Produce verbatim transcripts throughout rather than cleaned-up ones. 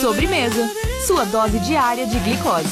Sobremesa, sua dose diária de glicose.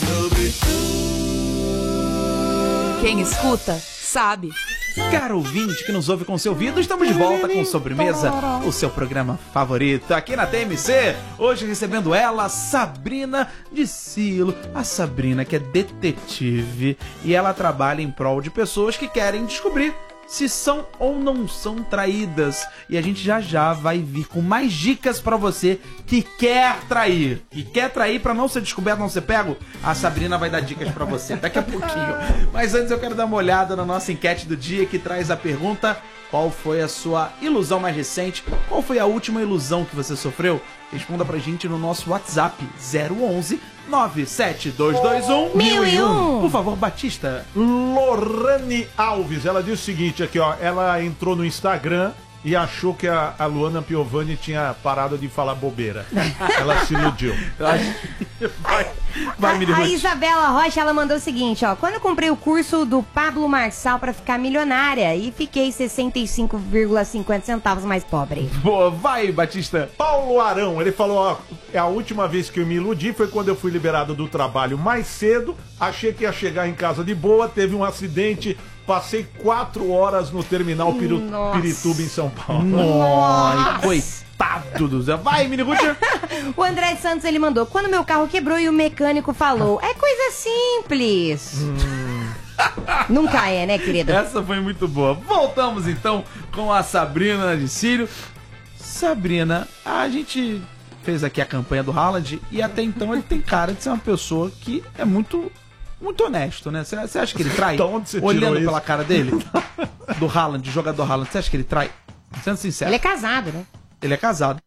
Quem escuta, sabe. Caro ouvinte que nos ouve com seu ouvido, estamos de volta com Sobremesa, o seu programa favorito aqui na T M C. Hoje recebendo ela, Sabrina de Silo. A Sabrina que é detetive e ela trabalha em prol de pessoas que querem descobrir se são ou não são traídas. E a gente já já vai vir com mais dicas pra você que quer trair. Que quer trair pra não ser descoberto, não ser pego. A Sabrina vai dar dicas pra você daqui a pouquinho. Mas antes eu quero dar uma olhada na nossa enquete do dia, que traz a pergunta: qual foi a sua ilusão mais recente? Qual foi a última ilusão que você sofreu? Responda pra gente no nosso WhatsApp zero onze, nove sete dois dois um, mil e um. Por favor, Batista. Lorane Alves, ela disse o seguinte aqui, ó. Ela entrou no Instagram e achou que a, a Luana Piovani tinha parado de falar bobeira. Ela se iludiu. Vai, vai, me A Isabela Rocha, ela mandou o seguinte, ó. Quando eu comprei o curso do Pablo Marçal pra ficar milionária e fiquei sessenta e cinco vírgula cinquenta centavos mais pobre. Boa, vai, Batista. Paulo Arão, ele falou, ó, a última vez que eu me iludi foi quando eu fui liberado do trabalho mais cedo, achei que ia chegar em casa de boa, teve um acidente, passei quatro horas no terminal Piru, Pirituba, em São Paulo. Nossa, coitado do Zé. Vai, Mini Ruth. O André Santos, ele mandou, quando meu carro quebrou e o mecânico falou, é coisa simples. Hum. Nunca é, né, querido? Essa foi muito boa. Voltamos, então, com a Sabrina de Sírio. Sabrina, a gente fez aqui a campanha do Haaland e até então ele tem cara de ser uma pessoa que é muito... muito honesto, né? Você acha que ele trai? Então, onde você Olhando tirou pela isso? cara dele, do Haaland, jogador Haaland, você acha que ele trai? Sendo sincero. Ele é casado, né? Ele é casado.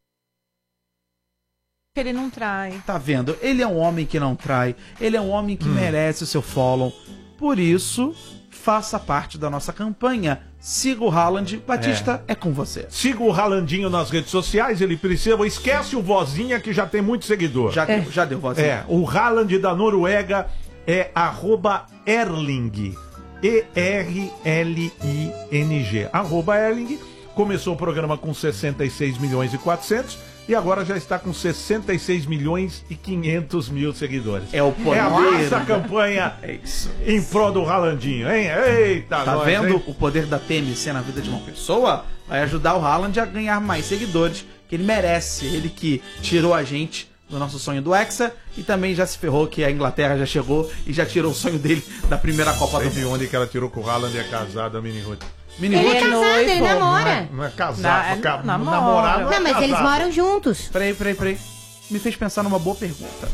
Ele não trai. Tá vendo? Ele é um homem que não trai. Ele é um homem que Hum. merece o seu follow. Por isso, faça parte da nossa campanha. Siga o Haaland. Batista, é, é com você. Siga o Haalandinho nas redes sociais, ele precisa... Esquece o Vozinha que já tem muito seguidor. Já, é. já deu vozinha. É, o Haaland da Noruega é arroba Erling. E R L I N G. Arroba Erling. Começou o programa com sessenta e seis milhões e quatrocentos e agora já está com sessenta e seis milhões e quinhentos mil seguidores. É o poder. É a nossa campanha é isso. em prol do Haalandinho, hein? Eita, tá nós, vendo hein? o poder da T M C na vida de uma pessoa? Vai ajudar o Haaland a ganhar mais seguidores, que ele merece. Ele que tirou a gente do nosso sonho do Hexa e também já se ferrou que a Inglaterra já chegou e já tirou o sonho dele da primeira Copa Sei do de Mundo. onde que ela tirou que o Haaland é casado, a Mini Ruth. Mini Ele Ruth? é casado, ele noivo. namora. Não é, não é casado, Na- ca- namora. namorado Não, é mas eles casado. moram juntos. Peraí, peraí, peraí. Me fez pensar numa boa pergunta.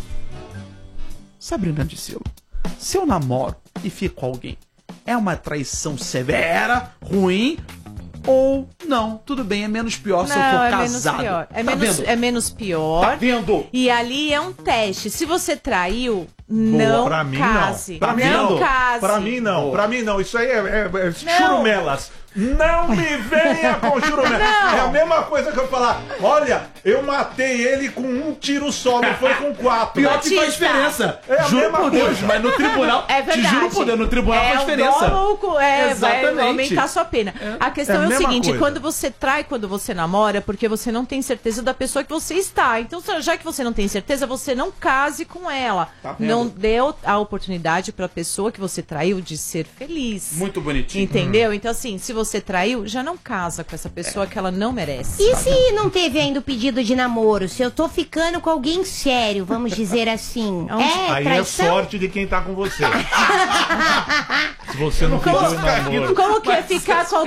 Sabrina de Silo, se eu namoro e fico com alguém, é uma traição severa, ruim, ou não? Tudo bem, é menos pior se eu Não, for é menos casado. pior. É, Tá menos, vendo? é menos pior. Tá vendo? E ali é um teste. Se você traiu, não pra mim case. não. Pra mim não não. case. Pra mim não. Boa. Pra mim não. Isso aí é, é, é churumelas. Não me venha com churumelas. Não. É a mesma coisa que eu falar. Olha, eu matei ele com um tiro só, não foi com quatro. Pior que faz Batista. diferença. É a Juro mesma por Deus, coisa. mas no tribunal. É verdade. Te juro por Deus, no tribunal é faz diferença. O dolo, é, Exatamente. vai aumentar a sua pena. A questão É a é, o mesma seguinte, coisa. quando você trai, quando você namora, porque você não tem certeza da pessoa que você está. Então, já que você não tem certeza, você não case com ela. Tá vendo? Não deu a oportunidade para a pessoa que você traiu de ser feliz. Muito bonitinho. Entendeu? Então, assim, se você traiu, já não casa com essa pessoa que ela não merece. E se não teve ainda o pedido de namoro? Se eu tô ficando com alguém sério, vamos dizer assim. É Aí traição? é sorte de quem tá com você. Se você não Como, pediu namoro. como que é ficar com